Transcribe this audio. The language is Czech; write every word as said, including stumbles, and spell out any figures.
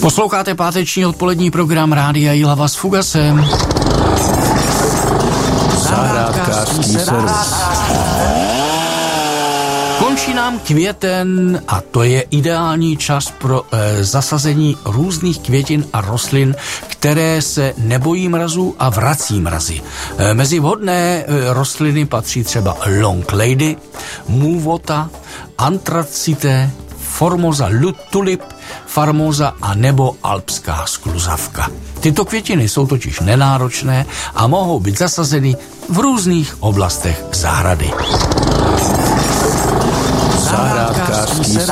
Posloucháte páteční odpolední program Rádia Jihlava s Fugasem. Zahrádkářský servis. Končí nám květen a to je ideální čas pro e, zasazení různých květin a rostlin, které se nebojí mrazů a vrací mrazy. E, mezi vhodné e, rostliny patří třeba long lady, můvota, antracité, formosa tulip, farmosa a nebo alpská skluzavka. Tyto květiny jsou totiž nenáročné a mohou být zasazeny v různých oblastech zahrady. Zahrádkářský servis.